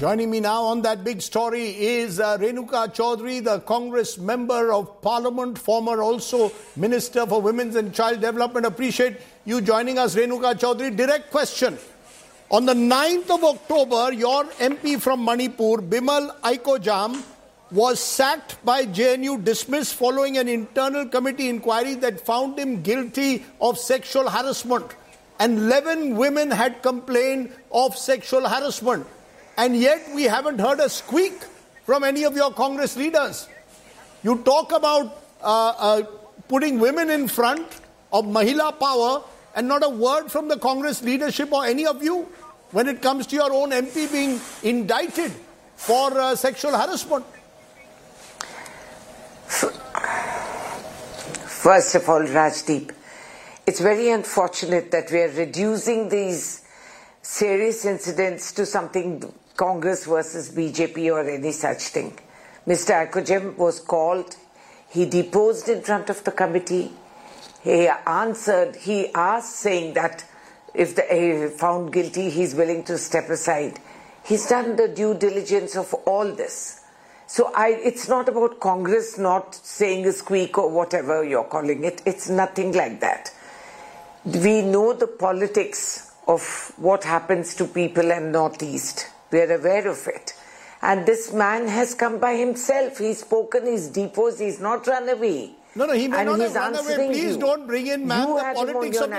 Joining me now on that big story is Renuka Chaudhary, the Congress Member of Parliament, former also Minister for Women's and Child Development. Appreciate you joining us, Renuka Chaudhary. Direct question. On the 9th of October, your MP from Manipur, Bimal Aikojam, was sacked by JNU, dismissed following an internal committee inquiry that found him guilty of sexual harassment. And 11 women had complained of sexual harassment. And yet we haven't heard a squeak from any of your Congress leaders. You talk about putting women in front of Mahila power and not a word from the Congress leadership or any of you when it comes to your own MP being indicted for sexual harassment. First of all, Rajdeep, it's very unfortunate that we are reducing these serious incidents to something Congress versus BJP or any such thing. Mr. Aikojam was called, he deposed in front of the committee, he asked saying that if he found guilty, he's willing to step aside. He's done the due diligence of all this. So it's not about Congress not saying a squeak or whatever you're calling it. It's nothing like that. We know the politics of what happens to people in Northeast. We are aware of it. And this man has come by himself. He's spoken, he's deposed, he's not run away. No, he may not have run away. Please don't bring in, man, the politics of the